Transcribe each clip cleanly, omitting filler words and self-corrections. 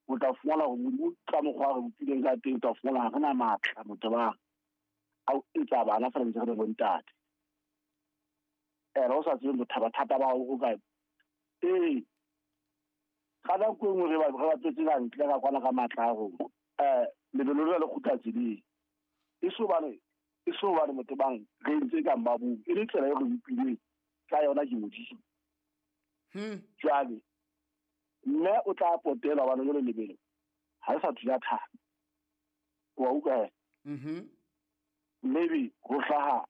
o tla fumana hore modimo ka mokgwa re bopileng ka teng, o tla fumana ha rena matla motho ba a etsa bana fela ntse re le bontate. Re o sa tsebe bothata ba o ka kana ko ngwe re ba tsetse ka ntle ka kwana ka matla a rona. Lebelo le kgutla tseleng e so bane motho bang re ntse ka mbabu e le tsela e re bopileng ka yona ke modimo. Jwale mme o tla potela bana jole lebelo ha e sa thuya thata wa utlwa maybe go hlaha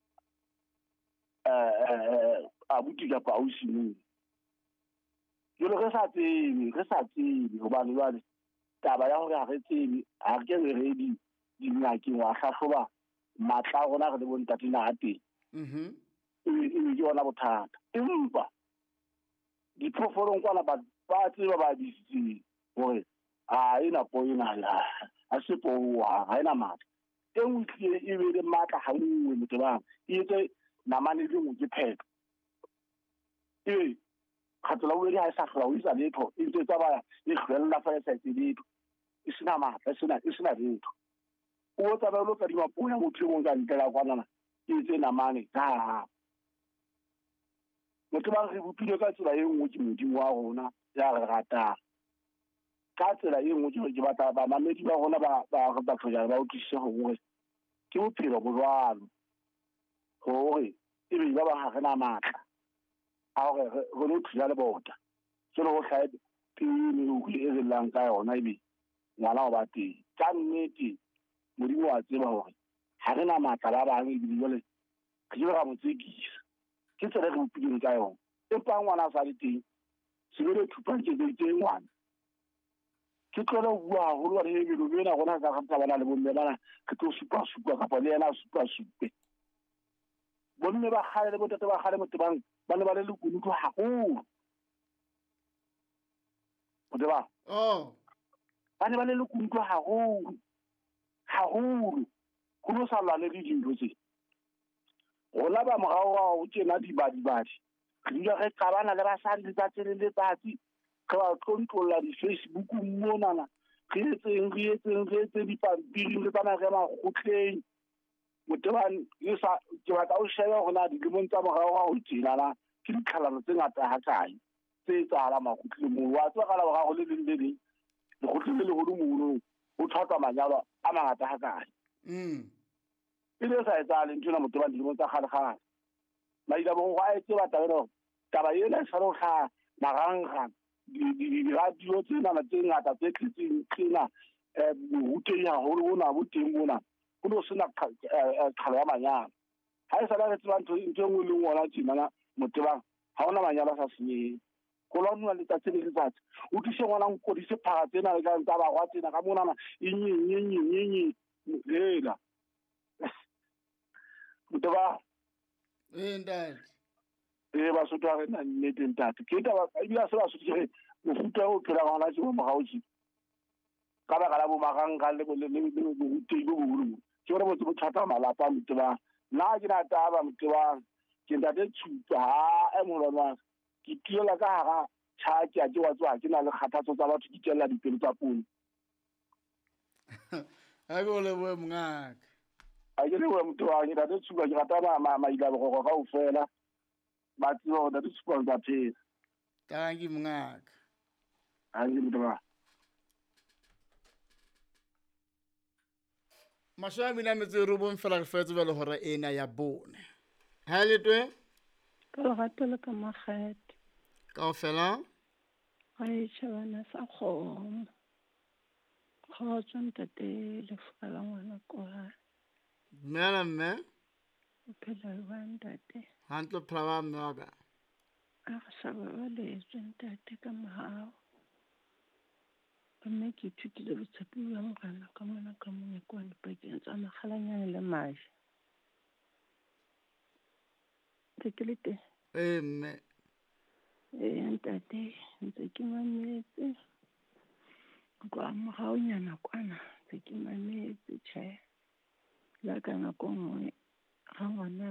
abuti kapa ausi jole re sa tsebe hobane jwale taba ya hore ha re tsebe ha ke re di dingakeng wa hlahloba matla a rona re le bontate na a teng e ke ona bothata. Empa diphoofolong kwana ba tseba ba ditse hore ena poina a se poa ha ena matla e utlwe e be le matla ha nngwe motho bang e etse namane le mo ke phepho khatla o ha sa hlola o isa letho e ntse tsa e hlwella fa e sa etse letho e sena matla e sena letho o tsa ba lo ka di mapoya motho mo ka ntela kwana e etse namane ka motho ba re bopile ka tsela e nngwe ke modimo wa rona ya re ratang ka tsela e nngwe ke batla ba mamedi ba rona ba tlhoja ba utlwisise hore ke bophelo bo jwalo hore e be ba ha rena matla a hore re lo thusa le bota se lo hlae pele o e re lang ka yona e be ngwana o ba teng ka nnete modimo wa tseba hore ha rena matla ba bang e bile jole ke ra mo tsekisa ke tsela re bopileng ka yona empa ngwana a sa le teng se le thupang ke teng ngwana ke tlola bua haholo wa le belo bena gona ka ga bana le bomme bana ke tlo supa kapa le yena supa bomme ba khale le botate ba khale motho bang ba ne ba le lekunutu haholo o tseba ba ne ba le lekunutu haholo go no sa lwane le dintho tse rona ba morao o tsena dibadi re dula re qabana le basadi letsatsi le letsatsi re ba tlontlolla di-Facebook monana re etse dipampiring re tsana re makgotleng motebang ke batla o shebe hore na dilemong tsa morao o tjenana ke ditlhalano tse ngata ha kae tse etsahala makgotleng moo wa tswa ka la boraro le leng lekgotleng le leholo moo o tshwatsa manyalo a mangata ha kae ile sa etsahale ntho na motebang dilemong tsa kgale maila bo go a etse batla taba ena sa lo kha marangrang di-radio tsena tse ngata tse tletseng tsena borutehi haholo bona bo teng bona go no sena tlhalo ya manyalo ha e sa la re tseba ntho engwe le ngwana tjena motebang ha ona manyalo a sa senyeng go la nna letsatsi le letsatsi o tise ngwana nko di se phara tsena le ka ntsa ba gwa tsena ka monana nyenye lela moteba ntate ba sotwa re na nnete ntate ke taba e bila se ba sotwa mofuta o phela gona se mo gautsi ka ba la bo magang le borutehi bo bogolo ke re botse bothata malapa moteba nna ke na taba moteba ke ntate tshupa ha molwana ke tiela ka hara tshaki a ke wa tswa ke na le kgathatso tsa batho ke tella dipelo tsa pone a go le bo mngaka a ke le bo moteba ke ntate tshupa ke rata maila go ga o fela ba tsho da tshupa ba phela tangi mngaka a ke moteba Mashami na metsi ro bon fela re fetse ba le hore ena ya bone ha letwe ka gato le ka magati ka o fela ai chabana sa kgomo go tsanta te le fala ngwana kwa mela mme o phela wanda te hantlo phela mme wa ka a sa ba le tsanta te ka mahao mme ke thutile botshepi ba mogana ka mona ka mone kwa dipakeng tsa magalanyana le maje ke le te mme ntate ntse ke mametse kwa mogaonyana kwana ntse ke mametse la ka nako nngwe ga ngwana